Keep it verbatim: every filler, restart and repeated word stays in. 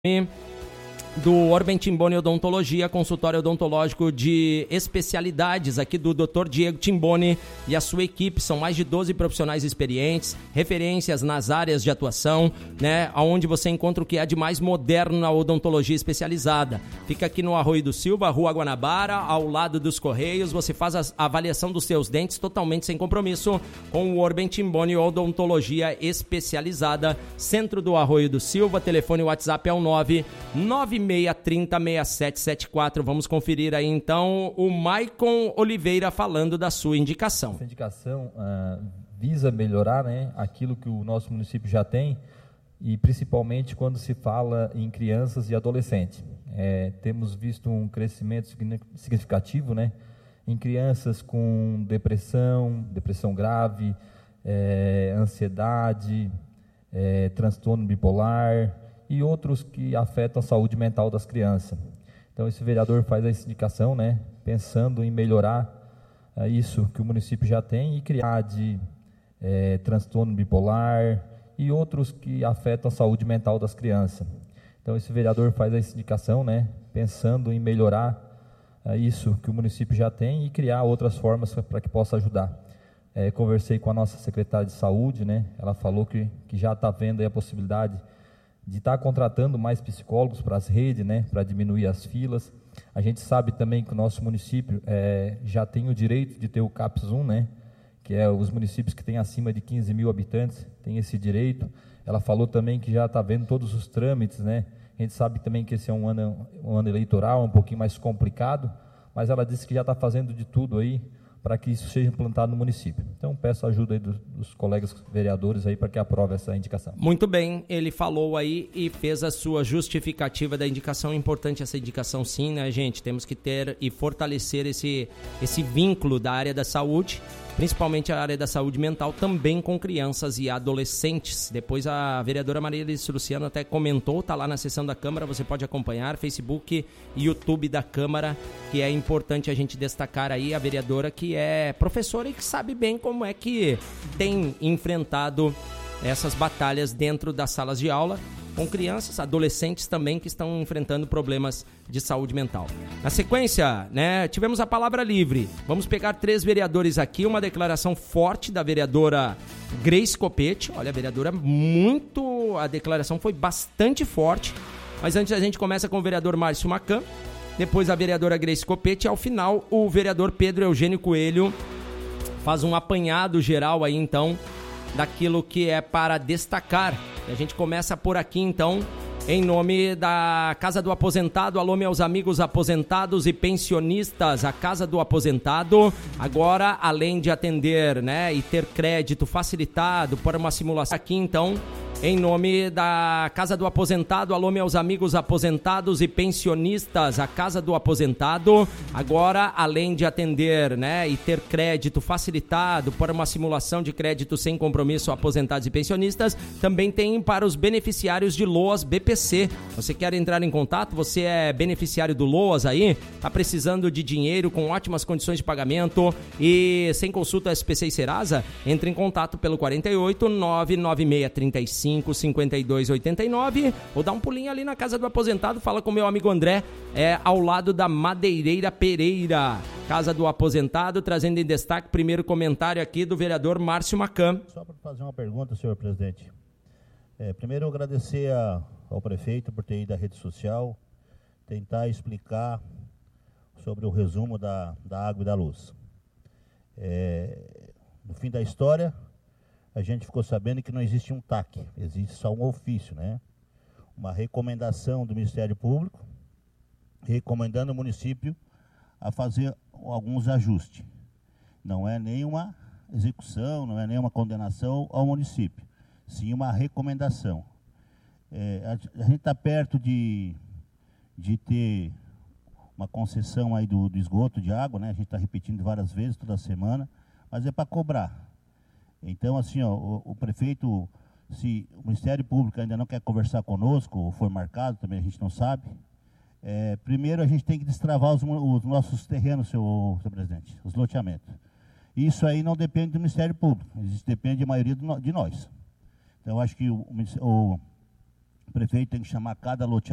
do Orben Timboni Odontologia, consultório odontológico de especialidades aqui do doutor Diego Timboni e a sua equipe. São mais de doze profissionais experientes, referências nas áreas de atuação, né, onde você encontra o que é de mais moderno na odontologia especializada. Fica aqui no Arroio do Silva, Rua Guanabara, ao lado dos Correios. Você faz a avaliação dos seus dentes totalmente sem compromisso com o Orben Timboni Odontologia Especializada, centro do Arroio do Silva. Telefone WhatsApp é o nove nove seis três zero seis sete sete quatro. Vamos conferir aí então o Maicon Oliveira falando da sua indicação. Essa indicação uh, visa melhorar, né, aquilo que o nosso município já tem, e principalmente quando se fala em crianças e adolescentes. É, temos visto um crescimento significativo, né, em crianças com depressão, depressão grave, é, ansiedade, é, transtorno bipolar e outros que afetam a saúde mental das crianças. Então esse vereador faz essa indicação, né, pensando em melhorar uh, isso que o município já tem e criar de é, transtorno bipolar e outros que afetam a saúde mental das crianças. Então esse vereador faz essa indicação, né, pensando em melhorar uh, isso que o município já tem e criar outras formas para que possa ajudar. É, conversei com a nossa secretária de saúde, né, ela falou que, que já está vendo aí a possibilidade de estar tá contratando mais psicólogos para as redes, né, para diminuir as filas. A gente sabe também que o nosso município é, já tem o direito de ter o CAPS um, né, que é os municípios que têm acima de quinze mil habitantes, tem esse direito. Ela falou também que já está vendo todos os trâmites, né. A gente sabe também que esse é um ano, um ano eleitoral, um pouquinho mais complicado, mas ela disse que já está fazendo de tudo aí para que isso seja implantado no município. Então, peço a ajuda aí dos, dos colegas vereadores aí para que aprove essa indicação. Muito bem, ele falou aí e fez a sua justificativa da indicação. É importante essa indicação sim, né, gente? Temos que ter e fortalecer esse, esse vínculo da área da saúde, principalmente a área da saúde mental, também com crianças e adolescentes. Depois a vereadora Maria Alice Luciano até comentou, está lá na sessão da Câmara, você pode acompanhar, Facebook e YouTube da Câmara, que é importante a gente destacar aí a vereadora que é professora e que sabe bem como é que tem enfrentado essas batalhas dentro das salas de aula, com crianças, adolescentes também que estão enfrentando problemas de saúde mental. Na sequência, né, tivemos a palavra livre. Vamos pegar três vereadores aqui, uma declaração forte da vereadora Grace Copete. Olha, a vereadora muito... A declaração foi bastante forte. Mas antes a gente começa com o vereador Márcio Macan, depois a vereadora Grace Copete e ao final o vereador Pedro Eugênio Coelho faz um apanhado geral aí então daquilo que é para destacar. E a gente começa por aqui então, em nome da Casa do Aposentado. Alô, meus amigos aposentados e pensionistas, a Casa do Aposentado agora, além de atender, né, e ter crédito facilitado para uma simulação aqui então, em nome da Casa do Aposentado. Alô, meus amigos aposentados e pensionistas, a Casa do Aposentado agora, além de atender, né, e ter crédito facilitado para uma simulação de crédito sem compromisso aposentados e pensionistas, também tem para os beneficiários de LOAS B P C. Você quer entrar em contato? Você é beneficiário do LOAS aí? Está precisando de dinheiro com ótimas condições de pagamento e sem consulta S P C e Serasa? Entre em contato pelo quarenta e oito, nove nove seis três cinco, cinquenta e dois oitenta e nove ou dá um pulinho ali na Casa do Aposentado, fala com meu amigo André, é ao lado da Madeireira Pereira. Casa do Aposentado, trazendo em destaque o primeiro comentário aqui do vereador Márcio Macan. Só para fazer uma pergunta, senhor presidente. É, primeiro, eu agradecer a, ao prefeito por ter ido à rede social, tentar explicar sobre o resumo da, da água e da luz. É, no fim da história, a gente ficou sabendo que não existe um T A C, existe só um ofício, né? Uma recomendação do Ministério Público, recomendando o município a fazer alguns ajustes. Não é nenhuma execução, não é nenhuma condenação ao município, sim uma recomendação. É, a, a gente está perto de, de ter uma concessão aí do, do esgoto de água, né? A gente está repetindo várias vezes, toda semana, mas é para cobrar. Então, assim, ó, o, o prefeito, se o Ministério Público ainda não quer conversar conosco, ou foi marcado, também a gente não sabe, é, primeiro a gente tem que destravar os, os nossos terrenos, senhor, senhor presidente, os loteamentos. Isso aí não depende do Ministério Público, isso depende da maioria do, de nós. Então, eu acho que o, o, o prefeito tem que chamar cada loteamento